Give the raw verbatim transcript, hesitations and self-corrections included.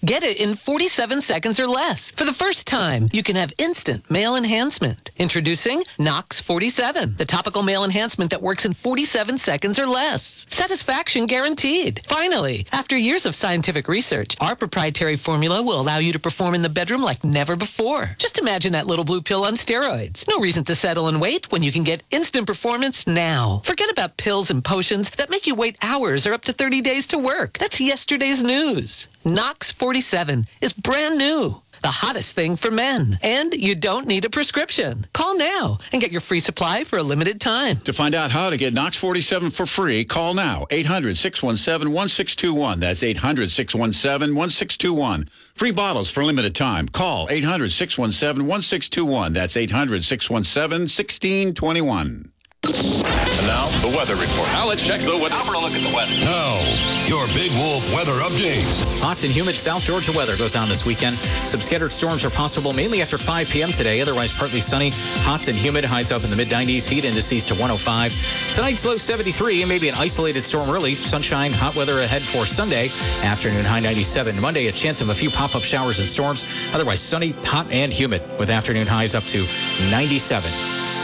Get it in forty-seven seconds or less. For the first time, you can have instant male enhancement. Introducing Nox forty-seven, the topical male enhancement that works in forty-seven seconds or less. Satisfaction guaranteed. Finally, after years of scientific research, our proprietary formula will allow you to perform in the bedroom like never before. Just imagine that little blue pill on steroids. No reason to settle and wait when you can get instant performance now. Forget about pills and potions that make you wait hours or up to thirty days to work. That's yesterday's news. Nox forty-seven is brand new. The hottest thing for men. And you don't need a prescription. Call now and get your free supply for a limited time. To find out how to get Nox forty-seven for free, call now. eight hundred, six one seven, one six two one. That's eight hundred, six one seven, one six two one. Free bottles for limited time. Call eight hundred, six one seven, one six two one. That's eight hundred, six one seven, one six two one. And now, the weather report. Now let's check the weather. Now for a look at the weather. Now, your Big Wolf weather update. Hot and humid South Georgia weather goes on this weekend. Some scattered storms are possible mainly after five p.m. today. Otherwise, partly sunny. Hot and humid. Highs up in the mid nineties. Heat indices to one oh five. Tonight's low seventy-three. And maybe an isolated storm early. Sunshine, hot weather ahead for Sunday. Afternoon high ninety-seven. Monday, a chance of a few pop-up showers and storms. Otherwise, sunny, hot, and humid with afternoon highs up to ninety-seven.